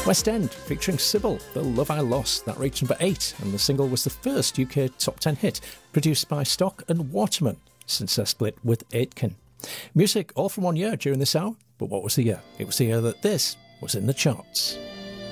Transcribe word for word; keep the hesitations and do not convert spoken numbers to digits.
West End featuring Sybil, The Love I Lost. That reached number eight, and the single was the first U K top ten hit produced by Stock and Waterman since their split with Aitken. Music all from one year during this hour, but what was the year? It was the year that this was in the charts.